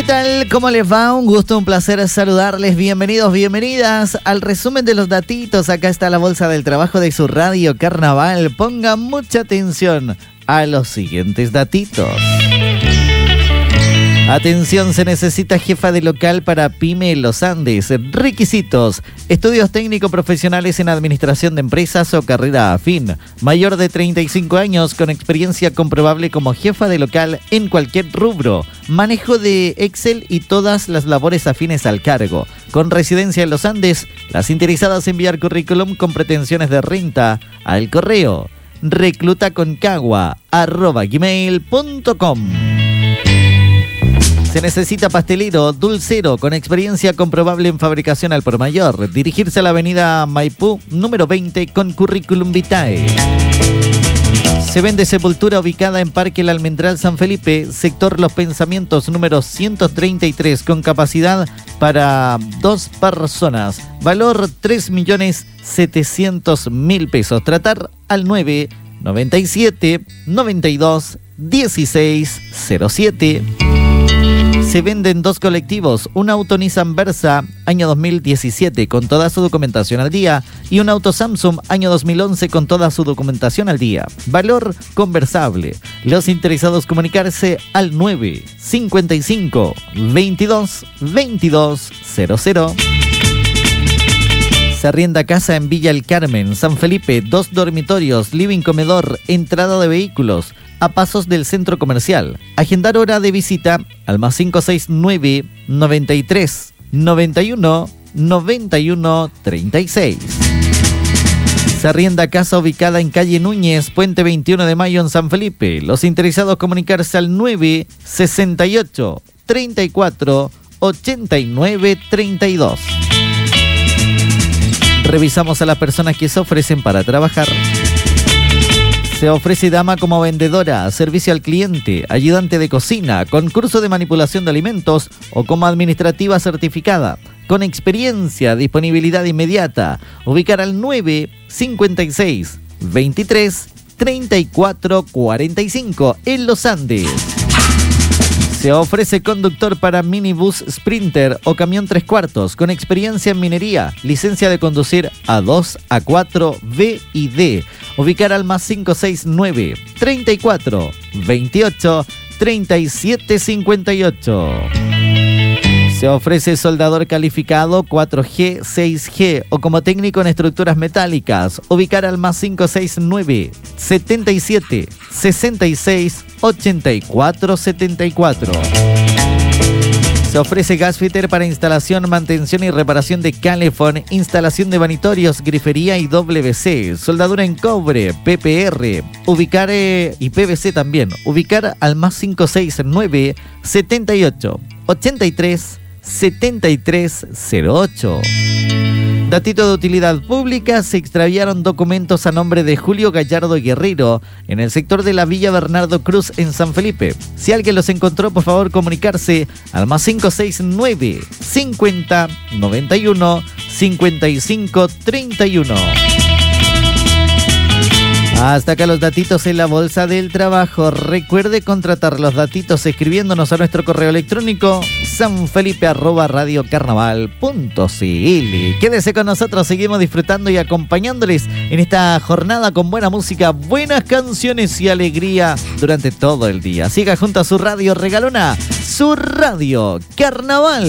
tal? ¿Cómo les va? Un gusto, un placer saludarles. Bienvenidos, bienvenidas al resumen de los datitos. Acá está la bolsa del trabajo de su radio Carnaval. Pongan mucha atención a los siguientes datitos. Atención, se necesita jefa de local para PYME Los Andes. Requisitos: estudios técnico profesionales en administración de empresas o carrera afín. Mayor de 35 años con experiencia comprobable como jefa de local en cualquier rubro. Manejo de Excel y todas las labores afines al cargo. Con residencia en Los Andes, las interesadas enviar currículum con pretensiones de renta al correo reclutaconcagua@gmail.com. Se necesita pastelero, dulcero, con experiencia comprobable en fabricación al por mayor. Dirigirse a la avenida Maipú, número 20, con currículum vitae. Se vende sepultura ubicada en Parque El Almendral San Felipe, sector Los Pensamientos, número 133, con capacidad para 2 personas. Valor 3.700.000 pesos. Tratar al 997 92 16 07. Se venden 2 colectivos, un auto Nissan Versa, año 2017, con toda su documentación al día, y un auto Samsung, año 2011, con toda su documentación al día. Valor conversable. Los interesados comunicarse al 955 22 22 00. Se arrienda casa en Villa El Carmen, San Felipe, 2 dormitorios, living, comedor, entrada de vehículos, a pasos del centro comercial. Agendar hora de visita al más 569 93 91 91 36. Se arrienda casa ubicada en calle Núñez, Puente 21 de Mayo en San Felipe. Los interesados comunicarse al 968 34 89 32. Revisamos a las personas que se ofrecen para trabajar. Se ofrece dama como vendedora, servicio al cliente, ayudante de cocina, con curso de manipulación de alimentos o como administrativa certificada, con experiencia, disponibilidad inmediata. Ubicar al 956 23 34 45 en Los Andes. Se ofrece conductor para minibús Sprinter o camión 3/4 con experiencia en minería, licencia de conducir A2, A4, B y D. Ubicar al más 569 34 28 37 58. Se ofrece soldador calificado 4G, 6G o como técnico en estructuras metálicas. Ubicar al más 569 77 66 84 74. Se ofrece gasfitter para instalación, mantención y reparación de calefón, instalación de vanitorios, grifería y WC, soldadura en cobre, PPR, ubicar y PVC también. Ubicar al más 569 78 83 7308. Datito de utilidad pública: se extraviaron documentos a nombre de Julio Gallardo Guerrero en el sector de la Villa Bernardo Cruz en San Felipe. Si alguien los encontró, por favor comunicarse al más 569 50 91 55 31. Hasta acá los datitos en la bolsa del trabajo. Recuerde contratar los datitos escribiéndonos a nuestro correo electrónico sanfelipe@radiocarnaval.cl. Quédese con nosotros, seguimos disfrutando y acompañándoles en esta jornada con buena música, buenas canciones y alegría durante todo el día. Siga junto a su radio regalona, su radio Carnaval.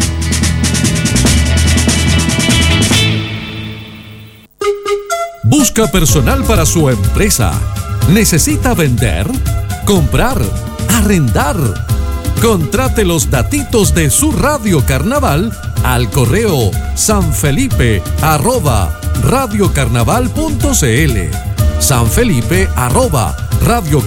¿Busca personal para su empresa? ¿Necesita vender? ¿Comprar? ¿Arrendar? Contrate los datitos de su radio Carnaval al correo sanfelipe@radiocarnaval.cl. sanfelipe@radiocarnaval.cl.